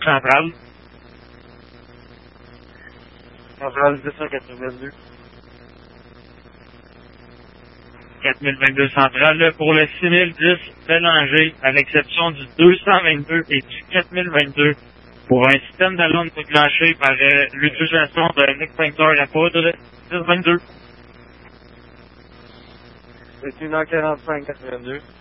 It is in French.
centrale. Centrale 10 à 4022. 4022 centrale. Pour le 6010 Bélanger, à l'exception du 222 et du 4022, pour un système d'alarme déclenché par l'utilisation d'un extincteur à poudre 1022. C'est 1h45 82.